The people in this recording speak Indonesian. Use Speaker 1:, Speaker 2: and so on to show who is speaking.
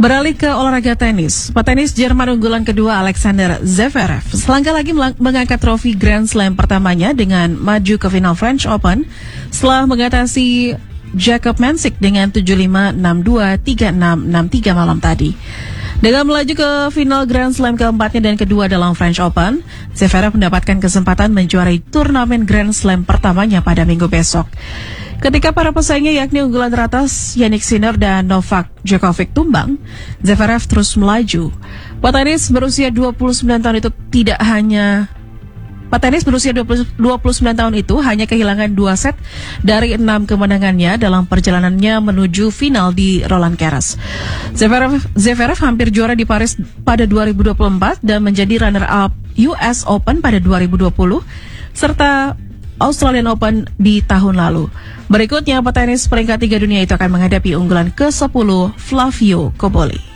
Speaker 1: Beralih ke olahraga tenis, petenis Jerman unggulan kedua Alexander Zverev selangkah lagi mengangkat trofi Grand Slam pertamanya dengan maju ke final French Open setelah mengatasi Jakob Mensik dengan 7-5, 6-2, 3-6, 6-3 malam tadi. Dengan melaju ke final Grand Slam keempatnya dan kedua dalam French Open, Zverev mendapatkan kesempatan menjuarai turnamen Grand Slam pertamanya pada minggu besok. Ketika para pesaingnya yakni unggulan teratas Jannik Sinner dan Novak Djokovic tumbang, Zverev terus melaju. Petenis berusia 29 tahun itu hanya kehilangan 2 set dari 6 kemenangannya dalam perjalanannya menuju final di Roland Garros. Zverev hampir juara di Paris pada 2024 dan menjadi runner-up US Open pada 2020 serta Australian Open di tahun lalu. Berikutnya petenis peringkat 3 dunia itu akan menghadapi unggulan ke-10 Flavio Cobolli.